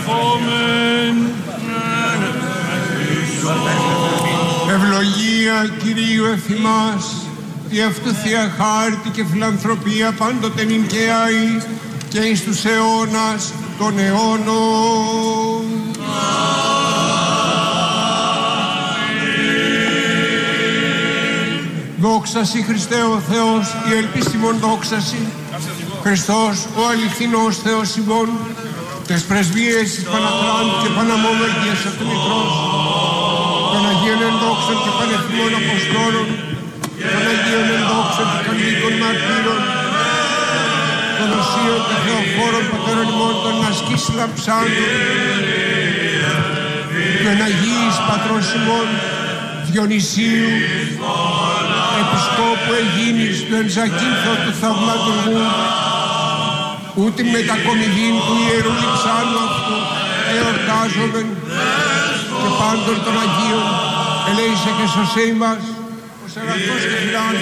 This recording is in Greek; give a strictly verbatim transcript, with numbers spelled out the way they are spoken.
Ευλογία Κυρίου εφημάς, η αυτού Θεία χάρτη και φιλανθρωπία πάντοτε νυν και αεί και εις τους αιώνας των αιώνων. Δόξασι Χριστέ ο Θεός, η ελπίστημον δόξασι. Χριστός ο αληθινός Θεός ημών, τες πρεσβείες της Παναχράντου και Παναμόμεργίας αυτού Μητρός, των Αγίων ενδόξων και πανεθνικών Αποστόλων, των Αγίων ενδόξων και κανονικών μαρτύρων, των Οσίων και Θεοφόρων Πατέρων ημών, των ασκής λαψάντων, του εν Αγίης Πατρός ημών, Διονυσίου, Επισκόπου Αιγίνης, του εν Ζακύνθου του Θαυματουργού, ούτε μετακομιδήν του Ιερού Λειψάνου αυτού εορτάζομεν και πάντων των Αγίων ελέησε και σωσέ ημάς, ο σεβαστός και φιλάνθρωπος